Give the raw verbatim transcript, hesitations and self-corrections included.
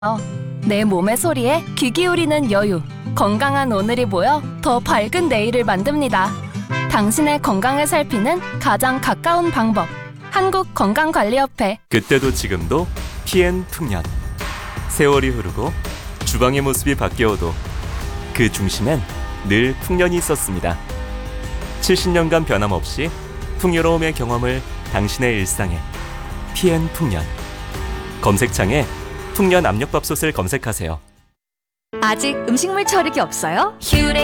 내 몸의 소리에 귀 기울이는 여유, 건강한 오늘이 모여 더 밝은 내일을 만듭니다. 당신의 건강을 살피는 가장 가까운 방법, 한국건강관리협회. 그때도 지금도 티엔 풍년. 세월이 흐르고 주방의 모습이 바뀌어도 그 중심엔 늘 풍년이 있었습니다. 칠십 년간 변함없이 풍요로움의 경험을 당신의 일상에. 티엔 풍년. 검색창에 풍년 압력밥솥을 검색하세요. 아직 음식물 처리기 없어요?